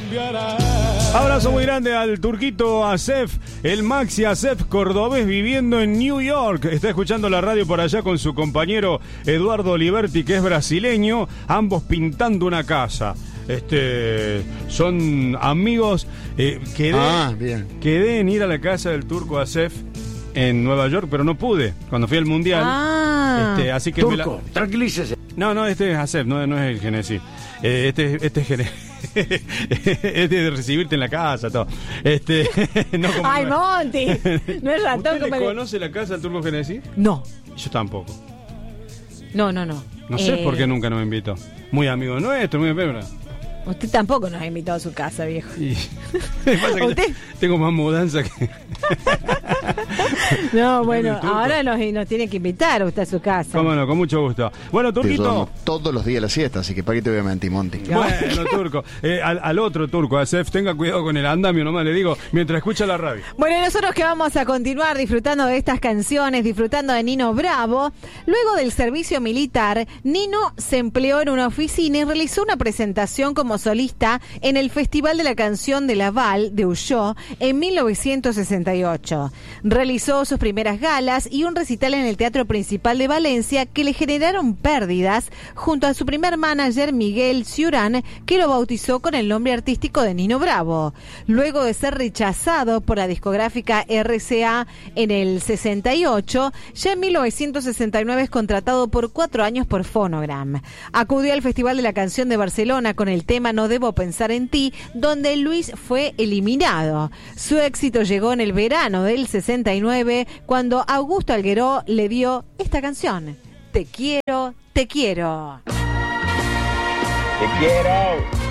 Abrazo muy grande al turquito Asef, el Maxi Asef cordobés viviendo en New York. Está escuchando la radio por allá con su compañero Eduardo Oliverti, que es brasileño, ambos pintando una casa. Son amigos. Quedé en ir a la casa del turco Asef en Nueva York, pero no pude cuando fui al mundial. Así que Turco, tranquilícese. No, este es Asef, no es el Genesi. Este es Genesi. Es de recibirte en la casa, todo. No como Ay, Monty, no es ratón. ¿Usted le conoce la casa del turco Genesi? No. Yo tampoco. No. No sé por qué nunca nos invitó. Muy amigo nuestro, muy amigo. Usted tampoco nos ha invitado a su casa, viejo. Pasa que ¿Usted? Tengo más mudanza que... No, bueno, ahora nos tiene que invitar usted a su casa. Cómo no, con mucho gusto. Bueno, Turquito. Todos los días la siesta, así que para qué te voy a mentir, Monty. Bueno, Turco. Al otro turco, a Sef, tenga cuidado con el andamio, nomás le digo, mientras escucha la radio. Bueno, y nosotros que vamos a continuar disfrutando de estas canciones, disfrutando de Nino Bravo. Luego del servicio militar, Nino se empleó en una oficina y realizó una presentación como solista en el Festival de la Canción de Laval de Ulló en 1968. Realizó sus primeras galas y un recital en el Teatro Principal de Valencia que le generaron pérdidas junto a su primer manager Miguel Ciurán, que lo bautizó con el nombre artístico de Nino Bravo. Luego de ser rechazado por la discográfica RCA en el 68, ya en 1969 es contratado por 4 años por Phonogram. Acudió al Festival de la Canción de Barcelona con el tema No debo pensar en ti, donde Luis fue eliminado. Su éxito llegó en el verano del 69, cuando Augusto Algueró le dio esta canción: Te quiero, te quiero. Te quiero.